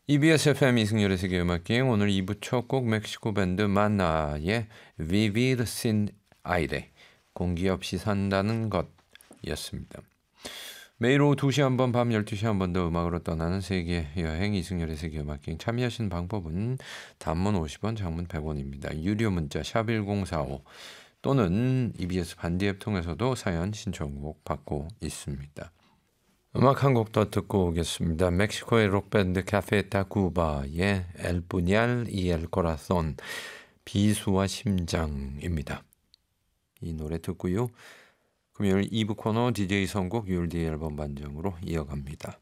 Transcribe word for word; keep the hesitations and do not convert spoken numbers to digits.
이비에스 에프엠 이승열의 세계음악여행 오늘 이 부 첫 곡 멕시코 밴드 마나의 Vivir sin aire 공기 없이 산다는 것이었습니다. 매일 오후 두 시 한 번, 밤 열두 시 한 번 더 음악으로 떠나는 세계여행 이승열의 세계음악여행 참여하시는 방법은 단문 오십 원, 장문 백 원입니다. 유료 문자 샵 일공사오 또는 이비에스 반디 앱 통해서도 사연 신청곡 받고 있습니다. 음악 한 곡 더 듣고 오겠습니다. 멕시코의 록밴드 카페 타쿠바의 El Puñal y el Corazón 비수와 심장입니다. 이 노래 듣고요. 금요일 이 부 코너 디제이 선곡 율디 앨범 반정으로 이어갑니다.